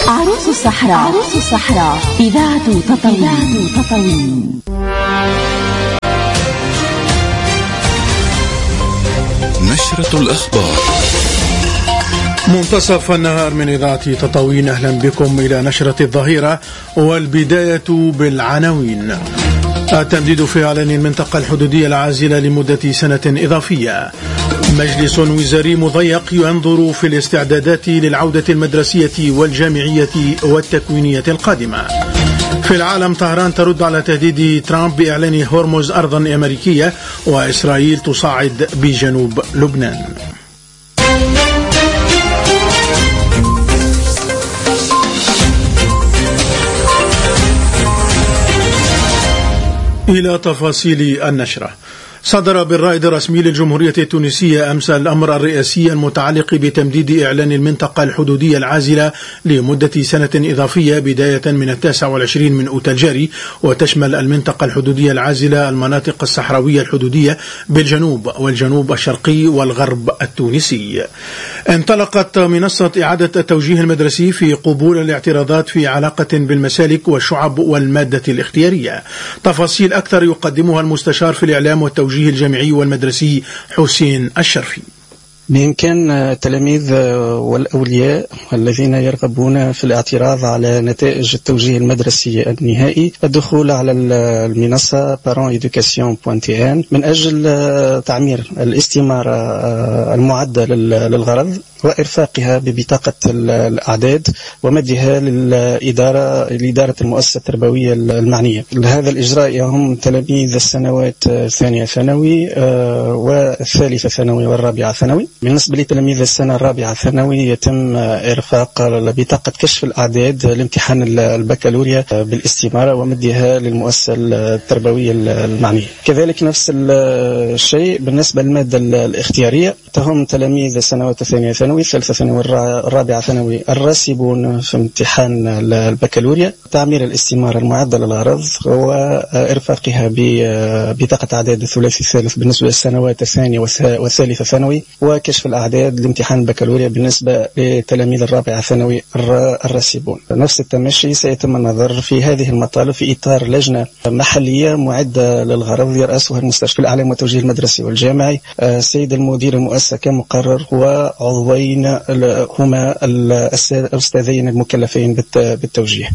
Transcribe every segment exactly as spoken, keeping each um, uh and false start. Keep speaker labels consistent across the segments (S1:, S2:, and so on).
S1: عروس الصحراء. عروس الصحراء إذاعة تطاوين. إذاعة تطاوين.
S2: نشرة الأخبار
S3: منتصف النهار من إذاعة تطاوين. أهلا بكم إلى نشرة الظهيرة، والبداية بالعناوين. التمديد في إعلان المنطقة الحدودية العازلة لمدة سنة إضافية. مجلس وزاري مضيق ينظر في الاستعدادات للعودة المدرسية والجامعية والتكوينية القادمة. في العالم، طهران ترد على تهديد ترامب بإعلان هرمز أرضا أمريكية، وإسرائيل تصعد بجنوب لبنان. إلى تفاصيل النشرة. صدر بالرائد الرسمي للجمهورية التونسية أمس الأمر الرئاسي المتعلق بتمديد إعلان المنطقة الحدودية العازلة لمدة سنة إضافية بداية من التاسع والعشرين من أوت الجاري، وتشمل المنطقة الحدودية العازلة المناطق الصحراوية الحدودية بالجنوب والجنوب الشرقي والغرب التونسي. انطلقت منصة إعادة التوجيه المدرسي في قبول الاعتراضات في علاقة بالمسالك والشعب والمادة الاختيارية. تفاصيل أكثر يقدمها المستشار في الإعلام والتوجيه الجامعي والمدرسي حسين الشرفي.
S4: بإمكان التلاميذ والأولياء الذين يرغبون في الاعتراض على نتائج التوجيه المدرسي النهائي الدخول على المنصة بارون إدوكاسيون بوان تي إن من أجل تعمير الاستمارة المعدة للغرض وإرفاقها ببطاقة الأعداد ومدها للإدارة لإدارة المؤسسة التربوية المعنية. هذا الإجراء هم تلاميذ السنوات الثانية ثانوي والثالثة ثانوي والرابعة ثانوي. بالنسبة لتلاميذ السنة الرابعة ثانوي يتم إرفاق بطاقة كشف الأعداد لامتحان البكالوريا بالاستمارة ومدها للمؤسسة التربوية المعنية. كذلك نفس الشيء بالنسبة للمادة الاختيارية، هم تلاميذ السنوات الثانية ثانوي الثالثة ثانوي والرابعة ثانوي الراسبون في امتحان البكالوريا تعمير الاستمارة المعدة للغرض وإرفاقها ببطاقة أعداد الثلاثي الثالث بالنسبة للسنوات الثانية والثالثة ثانوي، وكشف الأعداد لامتحان البكالوريا بالنسبة لتلاميذ الرابعة ثانوي الراسبون. نفس التمشي سيتم النظر في هذه المطالب في إطار لجنة محلية معدة للغرض يرأسها المستشار في الإعلام والتوجيه المدرسي والجامعي السيد المدير المؤسسة كمقرر وعضوين هما الأستاذين المكلفين بالتوجيه.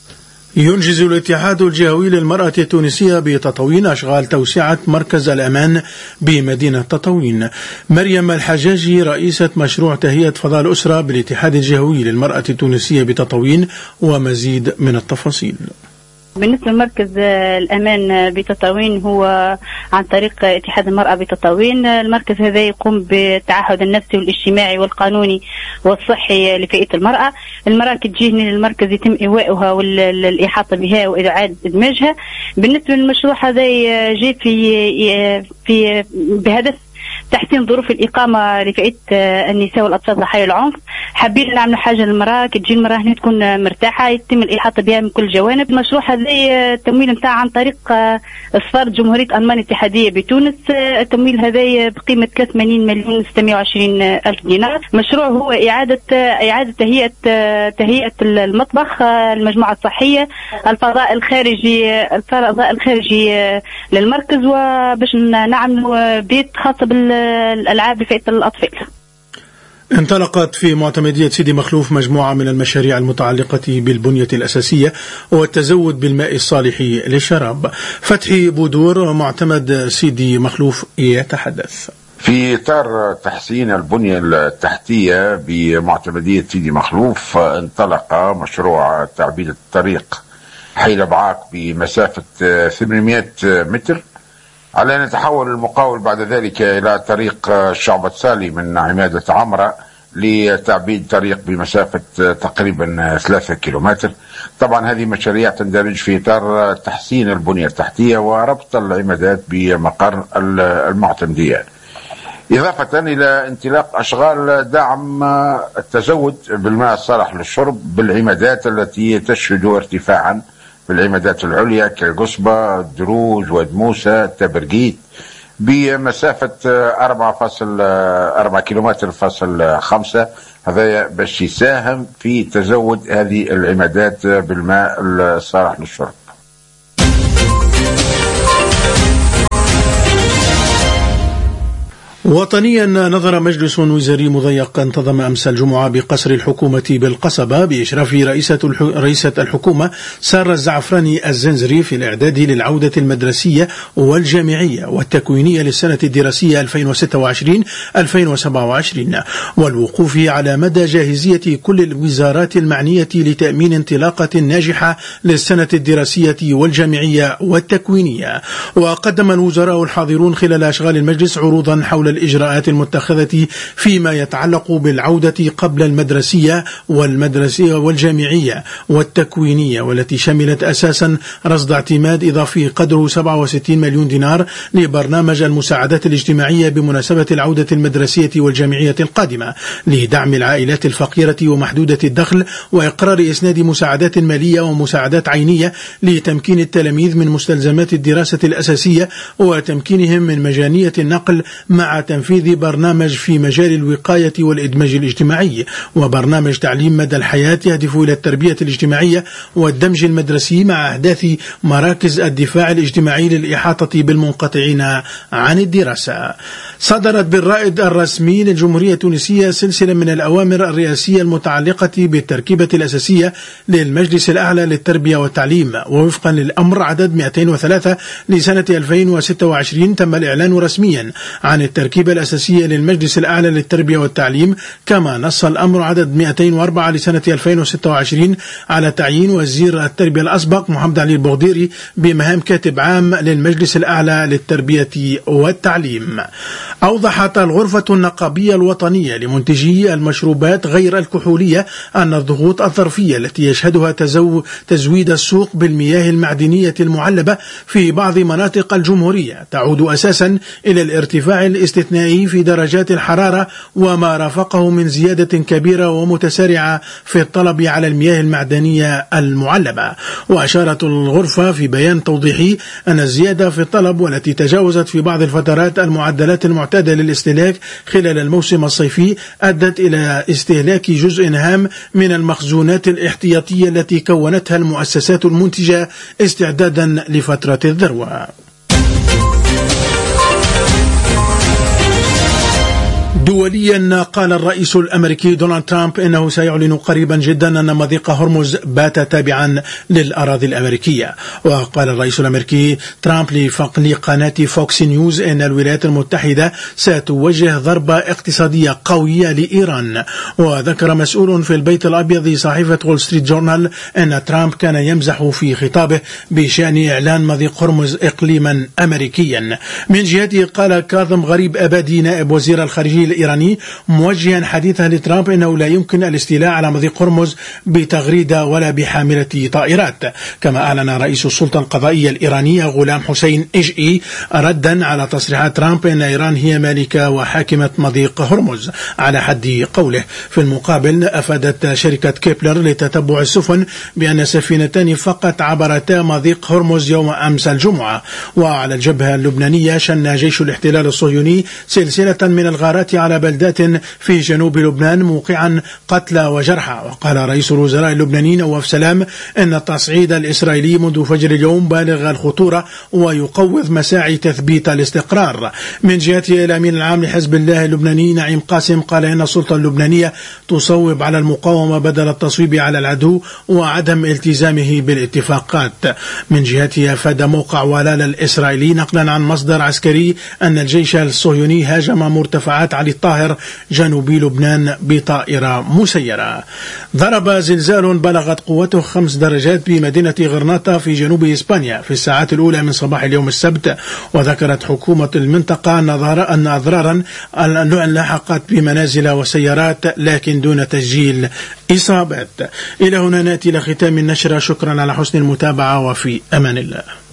S3: ينجز الاتحاد الجهوي للمرأة التونسية بتطاوين أشغال توسعة مركز الأمان بمدينة تطاوين. مريم الحجاجي رئيسة مشروع تهيئة فضاء الأسرة بالاتحاد الجهوي للمرأة التونسية بتطاوين، ومزيد من التفاصيل.
S5: بالنسبة لمركز الأمان بتطاوين هو عن طريق اتحاد المرأة بتطاوين. المركز هذا يقوم بالتعهد النفسي والاجتماعي والقانوني والصحي لفئة المرأة. المراكز تجي للمركز يتم إيواؤها والإحاطة بها وإعادة إدماجها. بالنسبة للمشروع هذا جاء في في بهدف تحسين ظروف الإقامة لفئة النساء والأطفال ضحايا العنف. حابين نعمل حاجة للمرأة كي تجي المرأة هنا تكون مرتاحة يتم الإحاطة بها من كل جوانب. المشروع هذا التمويل نتاع عن طريق سفارة جمهورية ألمانيا الاتحادية بتونس. التمويل هذا بقيمة ثمانين مليون وستمائة وعشرين ألف دينار. مشروع هو إعادة إعادة تهيئة تهيئة المطبخ، المجموعة الصحية، الفضاء الخارجي الفضاء الخارجي للمركز، وباش نعمل بيت خاص بالألعاب لفئة الأطفال.
S3: انطلقت في معتمدية سيدي مخلوف مجموعة من المشاريع المتعلقة بالبنية الأساسية والتزود بالماء الصالح للشراب. فتحي بودور معتمد سيدي مخلوف يتحدث.
S6: في إطار تحسين البنية التحتية بمعتمدية سيدي مخلوف انطلق مشروع تعبيد الطريق حيل بعاق بمسافة ثمانمائة متر، على أن يتحول المقاول بعد ذلك إلى طريق الشعبة سالي من عمادة عمرة لتعبيد طريق بمسافة تقريبا ثلاثة كيلومتر. طبعا هذه مشاريع تندرج في إطار تحسين البنية التحتية وربط العمادات بمقر المعتمدية، إضافة إلى انطلاق أشغال دعم التزود بالماء الصالح للشرب بالعمادات التي تشهد ارتفاعا بالعمادات العليا كالقصبة، دروج ودموسة، تبرقيت، بمسافة أربعة فاصل أربعة كيلومتر فاصل خمسة. هذا باش يساهم في تزود هذه العمادات بالماء الصالح للشرب.
S3: وطنيا، نظر مجلس وزاري مضيق انتظم أمس الجمعة بقصر الحكومة بالقصبة بإشراف رئيسة رئيسة الحكومة سارة الزعفراني الزنزري في الإعداد للعودة المدرسية والجامعية والتكوينية للسنة الدراسية ألفين وستة وعشرين ألفين وسبعة وعشرين، والوقوف على مدى جاهزية كل الوزارات المعنية لتأمين انطلاقة ناجحة للسنة الدراسية والجامعية والتكوينية. وقدم الوزراء الحاضرون خلال أشغال المجلس عروضا حول الإجراءات المتخذة فيما يتعلق بالعودة قبل المدرسية والمدرسية والجامعية والتكوينية، والتي شملت أساسا رصد اعتماد إضافي قدره سبعة وستين مليون دينار لبرنامج المساعدات الاجتماعية بمناسبة العودة المدرسية والجامعية القادمة لدعم العائلات الفقيرة ومحدودة الدخل، وإقرار إسناد مساعدات مالية ومساعدات عينية لتمكين التلاميذ من مستلزمات الدراسة الأساسية وتمكينهم من مجانية النقل، مع تنفيذ برنامج في مجال الوقاية والإدماج الاجتماعي، وبرنامج تعليم مدى الحياة يهدف إلى التربية الاجتماعية والدمج المدرسي مع أحداث مراكز الدفاع الاجتماعي للإحاطة بالمنقطعين عن الدراسة. صدرت بالرائد الرسمي للجمهورية التونسية سلسلة من الأوامر الرئاسية المتعلقة بالتركيبة الأساسية للمجلس الأعلى للتربية والتعليم، ووفقا للأمر عدد مئتين وثلاثة لسنة ألفين وستة وعشرين تم الإعلان رسميا عن التركيبة الأساسية للمجلس الأعلى للتربية والتعليم، كما نص الأمر عدد مئتين وأربعة لسنة ألفين وستة وعشرين على تعيين وزير التربية الأسبق محمد علي البغديري بمهام كاتب عام للمجلس الأعلى للتربية والتعليم. أوضحت الغرفة النقابية الوطنية لمنتجي المشروبات غير الكحولية أن الضغوط الظرفية التي يشهدها تزو تزويد السوق بالمياه المعدنية المعلبة في بعض مناطق الجمهورية تعود أساسا إلى الارتفاع الاستثنائي في درجات الحرارة وما رافقه من زيادة كبيرة ومتسارعة في الطلب على المياه المعدنية المعلبة. وأشارت الغرفة في بيان توضيحي أن الزيادة في الطلب والتي تجاوزت في بعض الفترات المعدلات المعتادة للاستهلاك خلال الموسم الصيفي أدت إلى استهلاك جزء هام من المخزونات الاحتياطية التي كونتها المؤسسات المنتجة استعدادا لفترة الذروة. دوليا، قال الرئيس الأمريكي دونالد ترامب إنه سيعلن قريبا جدا أن مضيق هرمز بات تابعا للأراضي الأمريكية. وقال الرئيس الأمريكي ترامب لقناة فوكس نيوز إن الولايات المتحدة ستوجه ضربة اقتصادية قوية لإيران. وذكر مسؤول في البيت الأبيض صحيفة وول ستريت جورنال أن ترامب كان يمزح في خطابه بشأن إعلان مضيق هرمز إقليما أمريكيا. من جهته قال كاظم غريب أبادي نائب وزير الخارجية الإيراني موجها حديثه لترامب أنه لا يمكن الاستيلاء على مضيق هرمز بتغريدة ولا بحاملة طائرات. كما أعلن رئيس السلطة القضائية الإيرانية غلام حسين إجئي ردا على تصريحات ترامب أن إيران هي مالكة وحاكمة مضيق هرمز على حد قوله. في المقابل أفادت شركة كيبلر لتتبع السفن بأن سفينتان فقط عبرتا مضيق هرمز يوم أمس الجمعة. وعلى الجبهة اللبنانية شن جيش الاحتلال الصهيوني سلسلة من الغارات على بلدات في جنوب لبنان موقعا قتلى وجرحى. وقال رئيس الوزراء اللبناني نواف سلام أن التصعيد الإسرائيلي منذ فجر اليوم بالغ الخطورة ويقوض مساعي تثبيت الاستقرار. من جهته الأمين العام لحزب الله اللبناني نعيم قاسم قال إن السلطة اللبنانية تصوب على المقاومة بدل التصويب على العدو وعدم التزامه بالاتفاقات. من جهته أفاد موقع ولال الإسرائيلي نقلا عن مصدر عسكري أن الجيش الصهيوني هاجم مرتفعات علي الطاهر جنوبي لبنان بطائرة مسيرة. ضرب زلزال بلغت قوته خمس درجات بمدينة غرناطة في جنوب إسبانيا في الساعات الأولى من صباح اليوم السبت. وذكرت حكومة المنطقة أن أضرارا لاحقت بمنازل وسيارات لكن دون تسجيل إصابات. إلى هنا نأتي لختام النشرة. شكرا على حسن المتابعة وفي أمان الله.